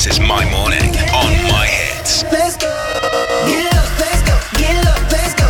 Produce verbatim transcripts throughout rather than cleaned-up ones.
This is my morning on my hits. Let's go. Get up, let's go. Get up, let's go.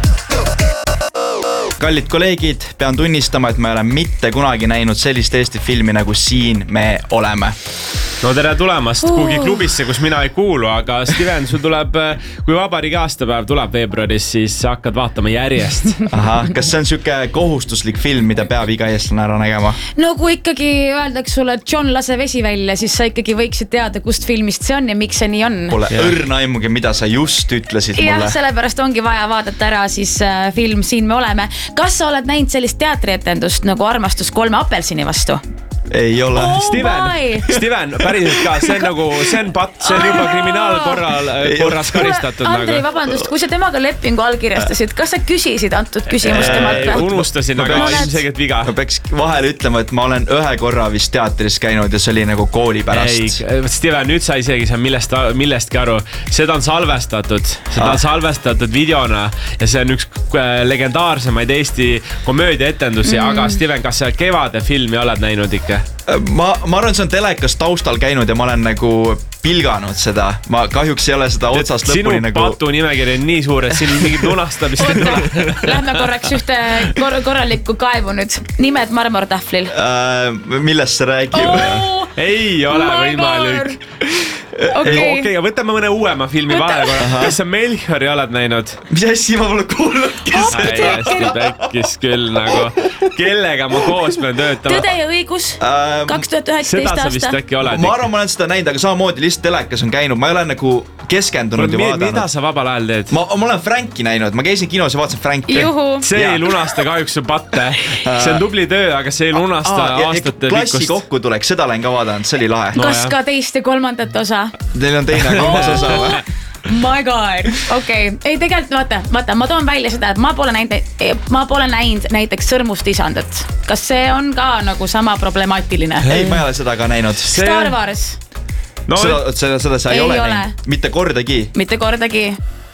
Kallid kolleegid, pean tunnistama, et ma olen mitte kunagi näinud sellist Eesti filmi nagu Siin me oleme. No tere tulemast uh. kuhugi klubisse, kus mina ei kuulu, aga Steven, sul tuleb, kui vabariigi aastapäev tuleb veebruaris, siis hakkad vaatama järjest. Aha, kas see on siuke kohustuslik film, mida peab iga eestlane ära nägema? No kui ikkagi öeldaks sulle, et John lase vesi välja, siis sa ikkagi võiksid teada, kust filmist see on ja miks see nii on. Pole yeah. õrna aimugi, mida sa just ütlesid ja, mulle. Sellepärast ongi vaja vaadata ära siis äh, film Siin me oleme. Kas sa oled näinud sellist teatrietendust nagu Armastus kolme apelsini vastu? Ei ole. Oh Steven, Steven, päriselt ka, see on nagu, see on patt, see on juba kriminaalkorral korras karistatud. Andrei, nagu. Vabandust, kui sa temaga lepingu allkirjastasid, kas sa küsisid antud küsimust temalt? Unustasin, aga peaks, ilmselgelt viga. Ma peaks vahel ütlema, et ma olen ühe korra vist teatris käinud ja see oli nagu kooli pärast. Ei, Steven, nüüd sa isegi saa millest, millestki aru. Seda on salvestatud, seda on salvestatud videona ja see on üks legendaarsemaid Eesti komöödiaetendusi, mm. aga Steven, kas sa Kevade filmi oled näinud ikka? Ma, ma arvan, see on telekas taustal käinud ja ma olen nagu pilganud seda. Ma kahjuks ei ole seda otsast lõpuni sinu nagu... patu nimekiri on nii suur, et siin mingit lunastamist ei tule. Lähme korraks ühte kor korralikku kaevu nüüd. Nimed marmortahvlil. Äh, millest sa räägib? Oh, ei ole võimalik. Okei, okay. okay, võtame mõne uuema filmi vahele korra. Kas sa Melchiori oled näinud? Mis hästi ma pole kuulnud? Hästi päkkis küll nagu. Kellega ma koos pean töötama? Tõde ja õigus. kaks tuhat üheksateist aasta. Seda sa vist äkki oled. Ma arvan, ma olen seda näinud, aga samamoodi lihtsalt telekas on käinud. Ma ei ole nagu keskendunud ja vaadanud. Mida sa vabal ajal teed? Ma, ma olen Franki näinud. Ma käisin kinos ja vaatasin Franki. Juhu. See ei lunasta kahjuks su patte. See on tubli töö, aga see ei lunasta Aa, aastate pikkust. Klassi kokku tuleks, seda olen ka vaadanud. See oli lahe. No, kas jah. Ka teist ja kolmandat osa? Teil on teine kolmas osa või? My god, okei okay. Ei tegelikult vaata, vaata, ma toon välja seda, et ma pole näinud, ma pole näinud näiteks Sõrmust isandat. Kas see on ka nagu sama problemaatiline? Ei, ma ei ole seda ka näinud. Star Wars no, Seda, seda, seda sa ei, ei ole, ole näinud. Mitte kordagi. Mitte kordagi.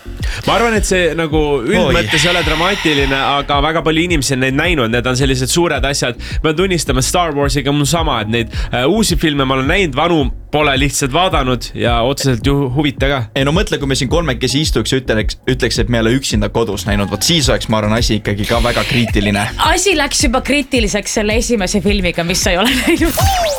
Ma arvan, et see nagu üldmõttes ei ole dramaatiline, aga väga palju inimesi on neid näinud, need on sellised suured asjad. Ma pean tunnistama, Star Warsiga mul sama, et neid uh, uusi filme ma olen näinud, vanu pole lihtsalt vaadanud ja otseselt ju huvita ka. Ei no mõtle, kui me siin kolmekesi istuks ja ütleks, ütleks, et me ei ole üksinda kodus näinud, võt siis oleks, ma arvan, asi ikkagi ka väga kriitiline. Asi läks juba kriitiliseks selle esimese filmiga, mis sa ei ole näinud.